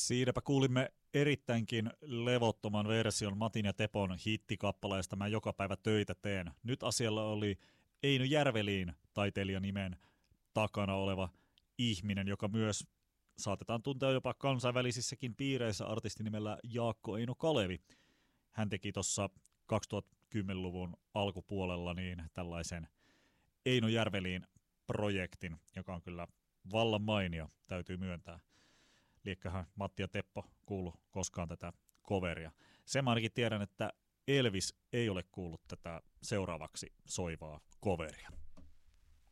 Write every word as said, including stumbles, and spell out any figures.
Siinäpä kuulimme erittäinkin levottoman version Matin ja Tepon hittikappaleesta Mä joka päivä töitä teen. Nyt asialla oli Eino Järveliin taiteilijanimen takana oleva ihminen, joka myös saatetaan tuntea jopa kansainvälisissäkin piireissä artistinimellä Jaakko Eino Kalevi. Hän teki tuossa kaksituhattakymmenluvun alkupuolella niin tällaisen Eino Järveliin projektin, joka on kyllä vallan mainio, täytyy myöntää. Liekköhän Matti ja Teppo kuullut koskaan tätä coveria. Sen mä ainakin tiedän, että Elvis ei ole kuullut tätä seuraavaksi soivaa coveria.